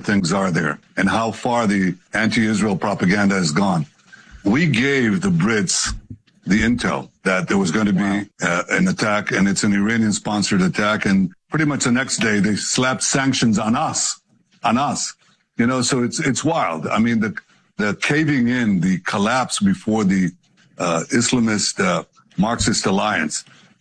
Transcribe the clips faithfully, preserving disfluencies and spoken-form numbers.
things are there and how far the anti-Israel propaganda has gone. We gave the Brits the intel that there was going to be uh, an attack, and it's an Iranian-sponsored attack. And pretty much the next day, they slapped sanctions on us, on us. You know, so it's it's wild. I mean, the the caving in, the collapse before the uh, Islamist uh, Marxist alliance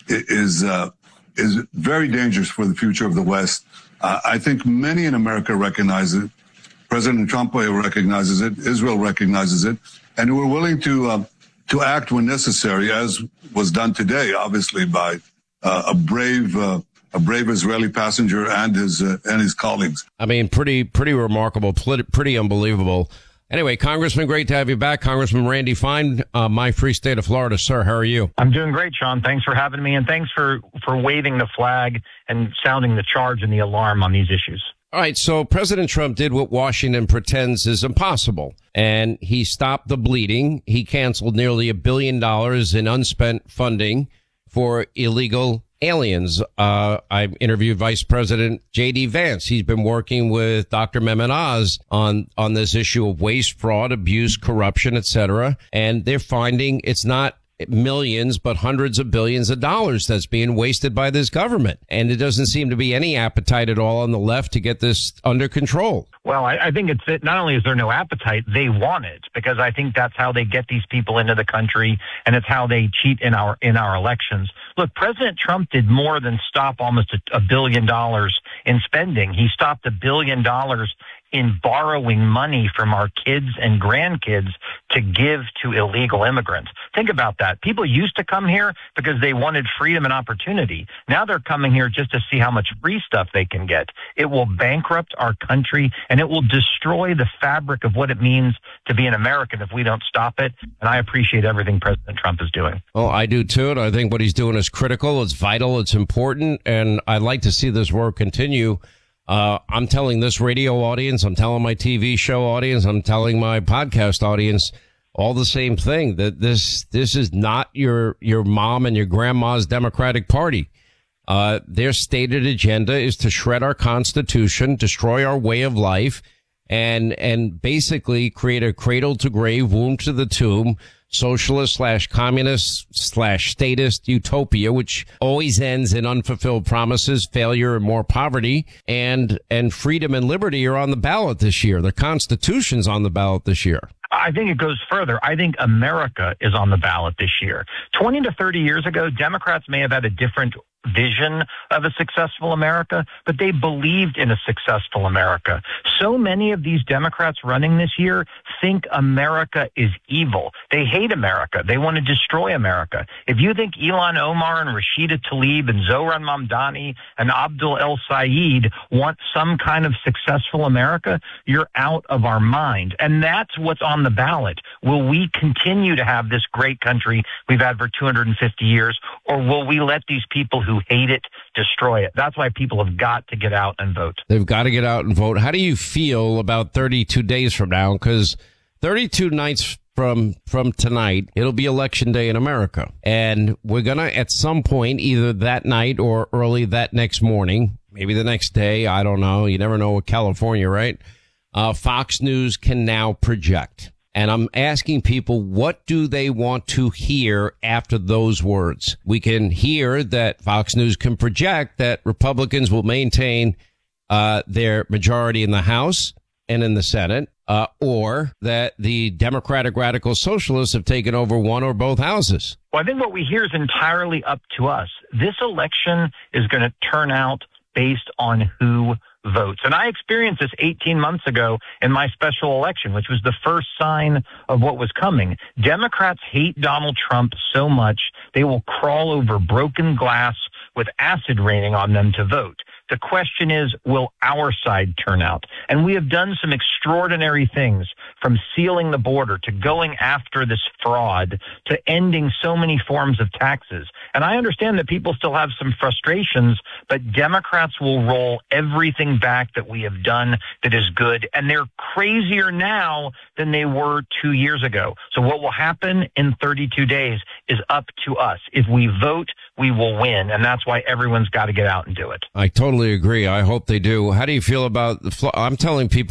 is uh, is very dangerous for the future of the West. Uh, I think many in America recognize it. President Trump recognizes it. Israel recognizes it, and we're willing to. Uh, to act when necessary, as was done today, obviously, by uh, a brave uh, a brave Israeli passenger and his uh, and his colleagues. I mean, pretty pretty remarkable, pretty unbelievable. Anyway, Congressman, great to have you back. Congressman Randy Fine, uh, my free state of Florida. Sir, how are you? I'm doing great, Sean. Thanks for having me, and thanks for, for waving the flag and sounding the charge and the alarm on these issues. All right, so President Trump did what Washington pretends is impossible, and he stopped the bleeding. He canceled nearly a billion dollars in unspent funding for illegal aliens. Uh, I interviewed Vice President J D. Vance. He's been working with Doctor Mehmet Oz on, on this issue of waste, fraud, abuse, corruption, et cetera. And they're finding it's not millions, but hundreds of billions of dollars that's being wasted by this government. And it doesn't seem to be any appetite at all on the left to get this under control. Well, I, I think it's it, not only is there no appetite, they want it, because I think that's how they get these people into the country, and it's how they cheat in our in our elections. Look, President Trump did more than stop almost a, a billion dollars in spending. He stopped a billion dollars in borrowing money from our kids and grandkids to give to illegal immigrants. Think about that. People used to come here because they wanted freedom and opportunity. Now they're coming here just to see how much free stuff they can get. It will bankrupt our country, and it will destroy the fabric of what it means to be an American if we don't stop it. And I appreciate everything President Trump is doing. Well, I do too. And I think what he's doing is critical. It's vital. It's important. And I'd like to see this work continue. Uh, I'm telling this radio audience, I'm telling my T V show audience, I'm telling my podcast audience all the same thing, that this, this is not your, your mom and your grandma's Democratic Party. Uh, their stated agenda is to shred our Constitution, destroy our way of life, and, and basically create a cradle to grave, womb to the tomb, socialist slash communist slash statist utopia, which always ends in unfulfilled promises, failure, and more poverty. And and freedom and liberty are on the ballot this year. The Constitution's on the ballot this year. I think it goes further. I think America is on the ballot this year. twenty to thirty years ago, Democrats may have had a different vision of a successful America, but they believed in a successful America. So many of these Democrats running this year think America is evil. They hate America. They want to destroy America. If you think Ilhan Omar and Rashida Tlaib and Zohran Mamdani and Abdul El Sayed want some kind of successful America, you're out of our mind. And that's what's on the ballot. Will we continue to have this great country we've had for two hundred fifty years, or will we let these people who hate it destroy it? That's why people have got to get out and vote. They've got to get out and vote. How do you feel about thirty-two days from now? Because thirty-two nights from from tonight, it'll be election day in America. And we're going to, at some point, either that night or early that next morning, maybe the next day, I don't know. You never know with California, right? Uh, Fox News can now project. And I'm asking people, what do they want to hear after those words? We can hear that Fox News can project that Republicans will maintain uh their majority in the House and in the Senate, uh, or that the Democratic Radical Socialists have taken over one or both houses. Well, I think what we hear is entirely up to us. This election is going to turn out based on who votes. And I experienced this eighteen months ago in my special election, which was the first sign of what was coming. Democrats hate Donald Trump so much, they will crawl over broken glass with acid raining on them to vote. The question is, will our side turn out? And we have done some extraordinary things, from sealing the border to going after this fraud to ending so many forms of taxes. And I understand that people still have some frustrations, but Democrats will roll everything back that we have done that is good. And they're crazier now than they were two years ago. So what will happen in thirty-two days is up to us. If we vote, we will win. And that's why everyone's got to get out and do it. I totally agree. I hope they do. How do you feel about the, I'm telling people